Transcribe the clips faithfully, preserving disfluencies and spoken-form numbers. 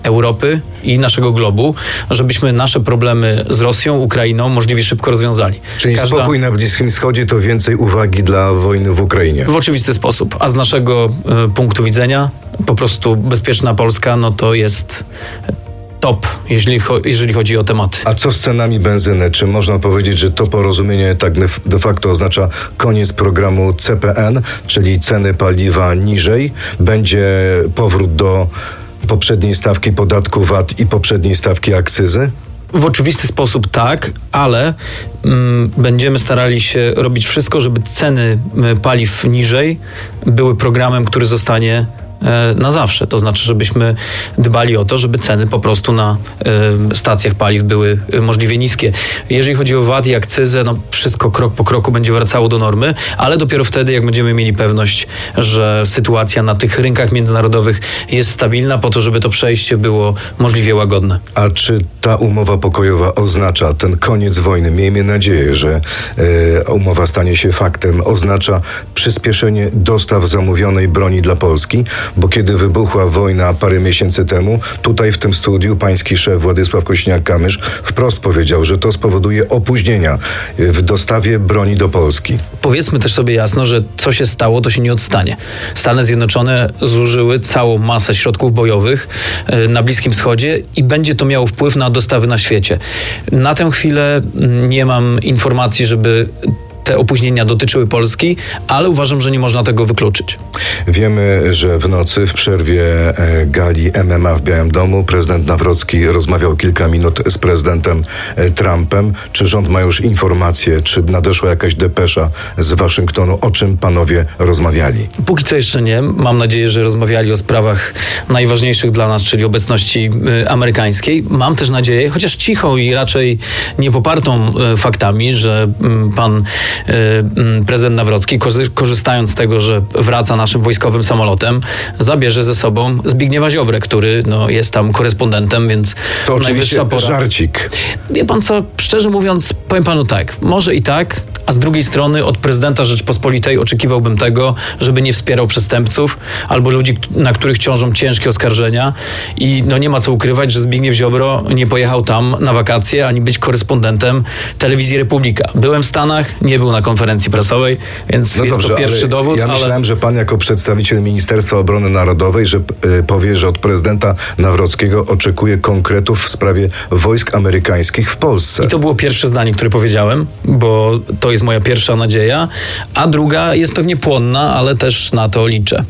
Europy i naszego globu, żebyśmy nasze problemy z Rosją, Ukrainą możliwie szybko rozwiązali. Czyli Każda... spokój na Bliskim Wschodzie to więcej uwagi dla wojny w Ukrainie. W oczywisty sposób. A z naszego y, punktu widzenia po prostu bezpieczna Polska, no to jest top, jeżeli, cho- jeżeli chodzi o tematy. A co z cenami benzyny? Czy można powiedzieć, że to porozumienie tak de facto oznacza koniec programu C P N, czyli ceny paliwa niżej? Będzie powrót do poprzedniej stawki podatku V A T i poprzedniej stawki akcyzy? W oczywisty sposób tak, ale mm, będziemy starali się robić wszystko, żeby ceny paliw niżej były programem, który zostanie na zawsze. To znaczy, żebyśmy dbali o to, żeby ceny po prostu na y, stacjach paliw były y, możliwie niskie. Jeżeli chodzi o V A T i akcyzę, no wszystko krok po kroku będzie wracało do normy, ale dopiero wtedy, jak będziemy mieli pewność, że sytuacja na tych rynkach międzynarodowych jest stabilna, po to, żeby to przejście było możliwie łagodne. A czy ta umowa pokojowa oznacza ten koniec wojny? Miejmy nadzieję, że y, umowa stanie się faktem. Oznacza przyspieszenie dostaw zamówionej broni dla Polski, bo kiedy wybuchła wojna parę miesięcy temu, tutaj w tym studiu pański szef Władysław Kosiniak-Kamysz wprost powiedział, że to spowoduje opóźnienia w dostawie broni do Polski. Powiedzmy też sobie jasno, że co się stało, to się nie odstanie. Stany Zjednoczone zużyły całą masę środków bojowych na Bliskim Wschodzie i będzie to miało wpływ na dostawy na świecie. Na tę chwilę nie mam informacji, żeby te opóźnienia dotyczyły Polski, ale uważam, że nie można tego wykluczyć. Wiemy, że w nocy w przerwie gali M M A w Białym Domu prezydent Nawrocki rozmawiał kilka minut z prezydentem Trumpem. Czy rząd ma już informacje, czy nadeszła jakaś depesza z Waszyngtonu, o czym panowie rozmawiali? Póki co jeszcze nie. Mam nadzieję, że rozmawiali o sprawach najważniejszych dla nas, czyli obecności amerykańskiej. Mam też nadzieję, chociaż cichą i raczej nie popartą faktami, że pan prezydent Nawrocki, korzystając z tego, że wraca naszym wojskowym samolotem, zabierze ze sobą Zbigniewa Ziobrę, który no, jest tam korespondentem, więc to najwyższa pora. Żarcik. Wie pan co, szczerze mówiąc, powiem panu tak, może i tak, a z drugiej strony od prezydenta Rzeczpospolitej oczekiwałbym tego, żeby nie wspierał przestępców albo ludzi, na których ciążą ciężkie oskarżenia i no nie ma co ukrywać, że Zbigniew Ziobro nie pojechał tam na wakacje, ani być korespondentem Telewizji Republika. Byłem w Stanach, nie był na konferencji prasowej, więc no jest dobrze, to pierwszy dowód. Ja ale... myślałem, że pan jako przedstawiciel Ministerstwa Obrony Narodowej, że y, powie, że od prezydenta Nawrockiego oczekuje konkretów w sprawie wojsk amerykańskich w Polsce. I to było pierwsze zdanie, które powiedziałem, bo to jest moja pierwsza nadzieja, a druga jest pewnie płonna, ale też na to liczę.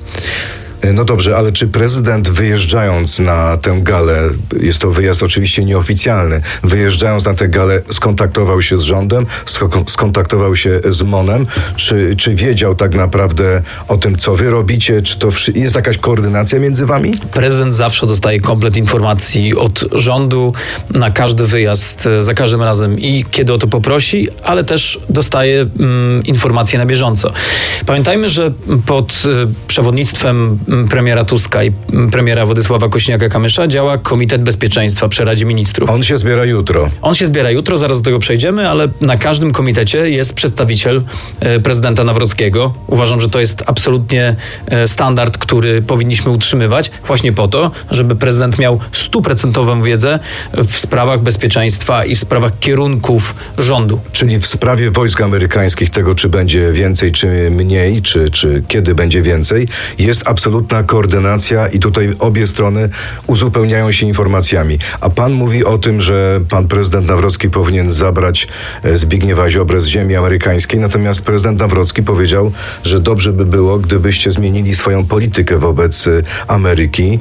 No dobrze, ale czy prezydent wyjeżdżając na tę galę, jest to wyjazd oczywiście nieoficjalny, wyjeżdżając na tę galę skontaktował się z rządem, skontaktował się z M O N-em, czy, czy wiedział tak naprawdę o tym, co wy robicie, czy to jest jakaś koordynacja między wami? Prezydent zawsze dostaje komplet informacji od rządu na każdy wyjazd, za każdym razem i kiedy o to poprosi, ale też dostaje mm, informacje na bieżąco. Pamiętajmy, że pod y, przewodnictwem premiera Tuska i premiera Władysława Kosiniaka-Kamysza działa Komitet Bezpieczeństwa przy Radzie Ministrów. On się zbiera jutro. On się zbiera jutro, zaraz do tego przejdziemy, ale na każdym komitecie jest przedstawiciel e, prezydenta Nawrockiego. Uważam, że to jest absolutnie e, standard, który powinniśmy utrzymywać właśnie po to, żeby prezydent miał stuprocentową wiedzę w sprawach bezpieczeństwa i w sprawach kierunków rządu. Czyli w sprawie wojsk amerykańskich, tego czy będzie więcej, czy mniej, czy, czy kiedy będzie więcej, jest absolutna koordynacja i tutaj obie strony uzupełniają się informacjami. A pan mówi o tym, że pan prezydent Nawrocki powinien zabrać Zbigniewa Ziobrę z ziemi amerykańskiej, natomiast prezydent Nawrocki powiedział, że dobrze by było, gdybyście zmienili swoją politykę wobec Ameryki,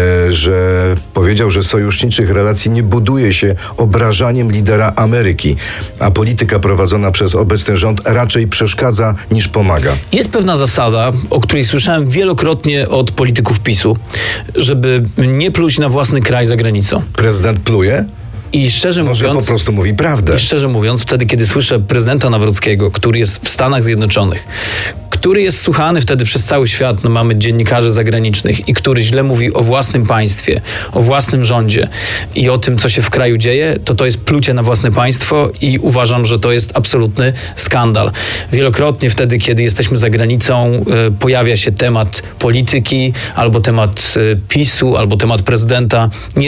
że powiedział, że sojuszniczych relacji nie buduje się obrażaniem lidera Ameryki, a polityka prowadzona przez obecny rząd raczej przeszkadza niż pomaga. Jest pewna zasada, o której słyszałem wielokrotnie od polityków PiSu, żeby nie pluć na własny kraj za granicą. Prezydent pluje? I szczerze Może mówiąc, po prostu mówi prawdę. I szczerze mówiąc, wtedy, kiedy słyszę prezydenta Nawrockiego, który jest w Stanach Zjednoczonych, który jest słuchany wtedy przez cały świat, no mamy dziennikarzy zagranicznych i który źle mówi o własnym państwie, o własnym rządzie i o tym, co się w kraju dzieje, to to jest plucie na własne państwo i uważam, że to jest absolutny skandal. Wielokrotnie wtedy, kiedy jesteśmy za granicą, pojawia się temat polityki, albo temat PiSu, albo temat prezydenta. Nie